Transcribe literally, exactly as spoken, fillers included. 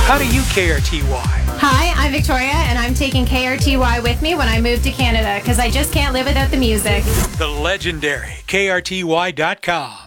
How do you K R T Y? Hi, I'm Victoria, and I'm taking K R T Y with me when I move to Canada because I just can't live without the music. The legendary K R T Y dot com.